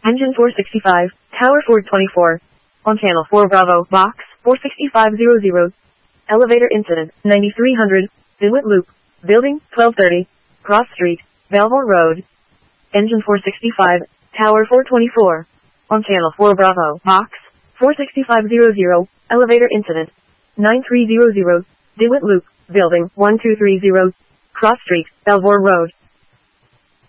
Engine 465, Tower 424. On channel 4 Bravo, box 46500. Elevator incident, 9300, Dinwiddie Loop, building 1230, Cross Street, Belvoir Road. Engine 465, Tower 424. On channel 4 Bravo, box 46500, elevator incident, 9300, Dinwiddie Loop, building 1230, Cross Street, Belvoir Road.